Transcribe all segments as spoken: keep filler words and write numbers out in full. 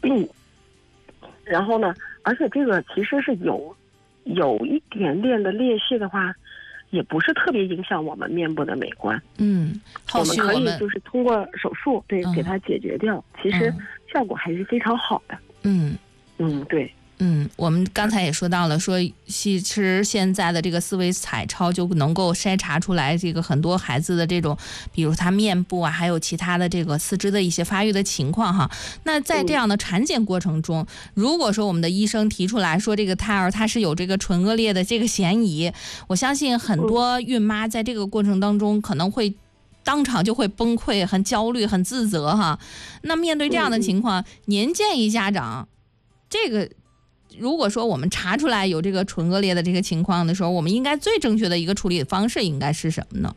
嗯，然后呢，而且这个其实是有有一点点的裂隙的话，也不是特别影响我们面部的美观。 嗯，后续我我们们可以就是通过手术对、嗯、给它解决掉，其实效果还是非常好的。 嗯嗯，对。 嗯，我们刚才也说到了，说其实现在的这个四维彩超就能够筛查出来这个很多孩子的这种，比如他面部啊，还有其他的这个四肢的一些发育的情况哈。那在这样的产检过程中，如果说我们的医生提出来说这个胎儿他是有这个唇腭裂的这个嫌疑，我相信很多孕妈在这个过程当中可能会当场就会崩溃，很焦虑，很自责哈。那面对这样的情况，您建议家长这个。如果说我们查出来有这个唇腭裂的这个情况的时候，我们应该最正确的一个处理方式应该是什么呢？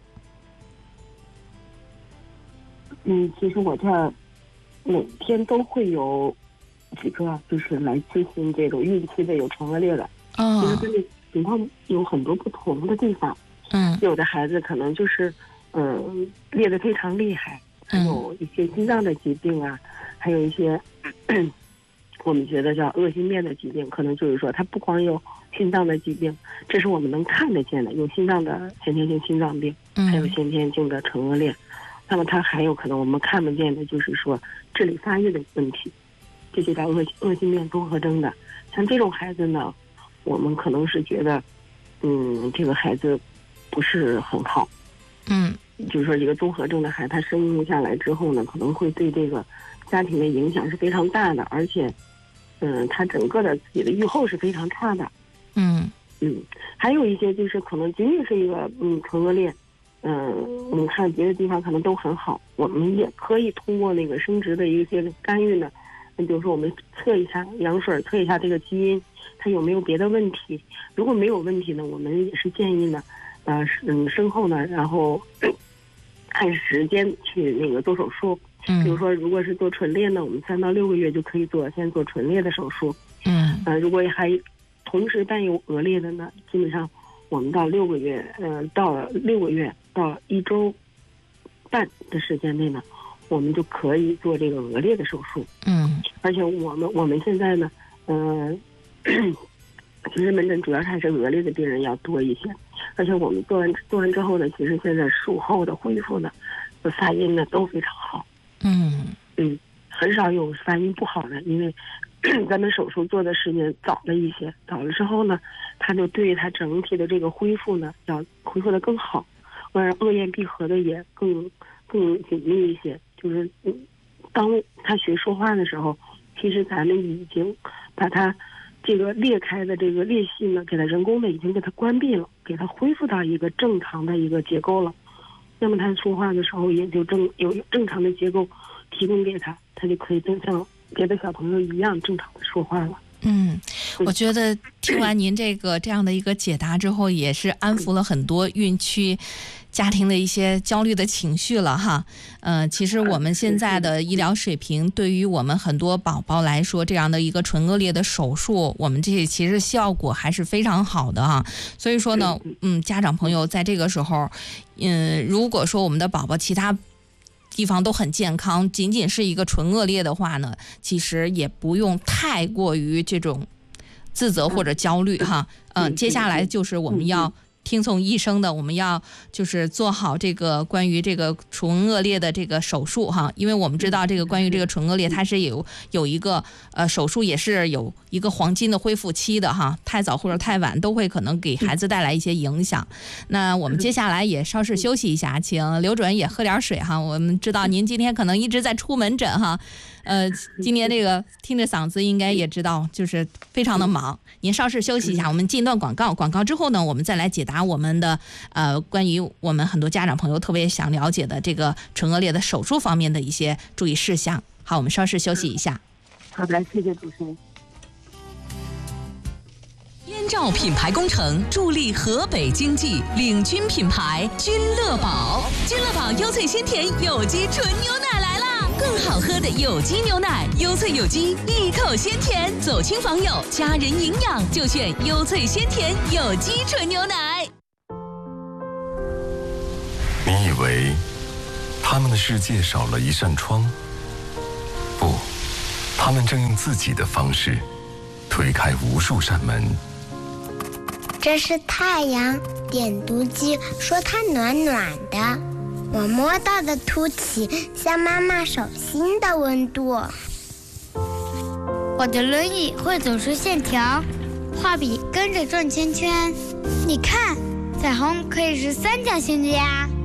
嗯，其实我这儿每天都会有几个就是来咨询这种孕期的有唇腭裂的， 哦， 因为这个情况有很多不同的地方。 嗯， 有的孩子可能就是嗯裂得非常厉害，还有一些心脏的疾病啊，还有一些。我们觉得叫恶性面的疾病，可能就是说它不光有心脏的疾病，这是我们能看得见的，有心脏的先天性心脏病，还有先天性的唇腭裂。那么它还有可能我们看不见的，就是说智力发育的问题，这就叫恶恶性面综合征的。像这种孩子呢，我们可能是觉得，嗯，这个孩子不是很好， 嗯， 就是说一个综合症的孩子，他生育下来之后呢，可能会对这个家庭的影响是非常大的，而且。嗯，他整个的自己的预后是非常差的。 嗯嗯，还有一些就是可能仅仅是一个嗯唇腭裂，嗯，我们看别的地方可能都很好，我们也可以通过那个生殖的一些干预呢，那比如说我们测一下羊水，测一下这个基因，它有没有别的问题。如果没有问题呢，我们也是建议呢，呃，嗯，生后呢，然后按时间去那个做手术。比如说，如果是做唇裂呢，我们三到六个月就可以做，先做唇裂的手术。 嗯， 呃，如果还同时伴有腭裂的呢，基本上我们到六个月，呃，到六个月到一周半的时间内呢，我们就可以做这个腭裂的手术。 嗯， 而且我们我们现在呢，呃，其实门诊主要还是腭裂的病人要多一些，而且我们做完做完之后呢，其实现在术后的恢复呢，发音呢都非常好。 嗯嗯，很少有发音不好的，因为咱们手术做的时间早了一些，早了之后呢，它就对它整体的这个恢复呢，要恢复的更好，让颚咽闭合的也更更紧密一些。就是嗯，当他学说话的时候，其实咱们已经把他这个裂开的这个裂隙呢，给他人工的已经给他关闭了，给他恢复到一个正常的一个结构了。那么他说话的时候也就正有正常的结构提供给他，他就可以就像别的小朋友一样正常的说话了。 嗯，我觉得听完您这个这样的一个解答之后，也是安抚了很多孕期家庭的一些焦虑的情绪了哈。呃，其实我们现在的医疗水平对于我们很多宝宝来说，这样的一个唇腭裂的手术，我们这其实效果还是非常好的哈。所以说呢，嗯，家长朋友在这个时候，嗯，如果说我们的宝宝其他地方都很健康，仅仅是一个唇腭裂的话呢，其实也不用太过于这种自责或者焦虑哈。嗯，接下来就是我们要听从医生的，我们要就是做好这个关于这个唇腭裂的这个手术哈，因为我们知道这个关于这个唇腭裂它是有有一个呃手术也是有一个黄金的恢复期的哈，太早或者太晚都会可能给孩子带来一些影响。那我们接下来也稍事休息一下，请刘主任也喝点水哈。我们知道您今天可能一直在出门诊哈，呃，今年这个听着嗓子应该也知道就是非常的忙，您稍事休息一下，我们进一段广告，广告之后呢，我们再来解答我们的呃关于我们很多家长朋友特别想了解的这个唇腭裂的手术方面的一些注意事项。好，我们稍事休息一下。 好的，谢谢主持人。 燕赵品牌工程助力河北经济，领军品牌君乐宝。君乐宝优萃鲜甜有机纯牛奶来啦！更好喝的有机牛奶，优萃有机，一口鲜甜，走亲访友，家人营养就选优萃鲜甜有机纯牛奶。 你以为他们的世界少了一扇窗？不， 他们正用自己的方式推开无数扇门。 这是太阳，点读机说它暖暖的，我摸到的凸起像妈妈手心的温度。 我的轮椅会走出线条，画笔跟着转圈圈。你看，彩虹可以是三角形的呀。